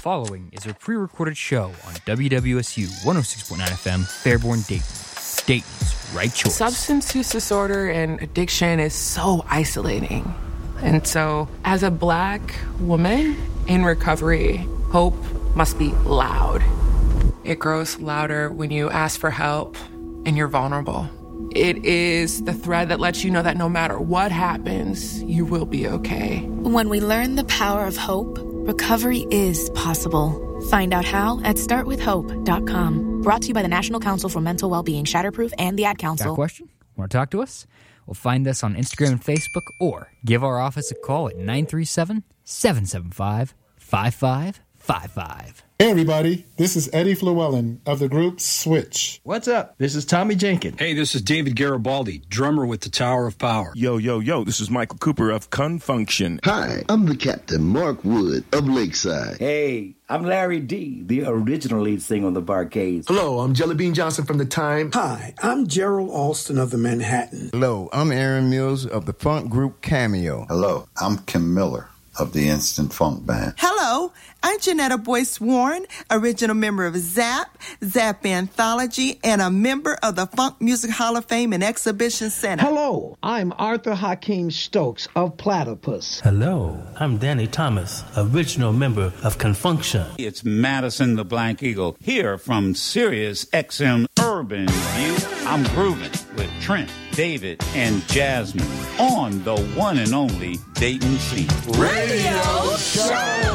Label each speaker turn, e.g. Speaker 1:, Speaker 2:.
Speaker 1: following is a pre-recorded show on WWSU 106.9 FM, Fairborn, Dayton. Dayton's right choice.
Speaker 2: Substance use disorder and addiction is so isolating. And so, as a Black woman in recovery, hope must be loud. It grows louder when you ask for help and you're vulnerable. It is the thread that lets you know that no matter what happens, you will be okay.
Speaker 3: When we learn the power of hope, recovery is possible. Find out how at startwithhope.com. Brought to you by the National Council for Mental Wellbeing, Shatterproof, and the Ad Council.
Speaker 1: Got a question? Want to talk to us? Well, find us on Instagram and Facebook, or give our office a call at 937-775-5555.
Speaker 4: Hey everybody, this is Eddie Llewellyn of the group Switch.
Speaker 5: What's up? This is Tommy Jenkins.
Speaker 6: Hey, this is David Garibaldi, drummer with the Tower of Power.
Speaker 7: Yo, this is Michael Cooper of Confunction.
Speaker 8: Hi, I'm the Captain Mark Wood of Lakeside.
Speaker 9: Hey, I'm Larry D., the original lead singer on the Barcades.
Speaker 10: Hello, I'm Jelly Bean Johnson from The Time.
Speaker 11: Hi, I'm Gerald Alston of the Manhattan.
Speaker 12: Hello, I'm Aaron Mills of the funk group Cameo.
Speaker 13: Hello, I'm Kim Miller of the Instant Funk Band.
Speaker 14: Hello, I'm Janetta Boyce Warren, original member of ZAP Anthology, and a member of the Funk Music Hall of Fame and Exhibition Center.
Speaker 15: Hello, I'm Arthur Hakeem Stokes of Platypus.
Speaker 16: Hello, I'm Danny Thomas, original member of Confunction.
Speaker 17: It's Madison the Blank Eagle, here from Sirius XM Urban View. I'm grooving with Trent, David, and Jasmine on the one and only Dayton Scene
Speaker 18: Radio Show.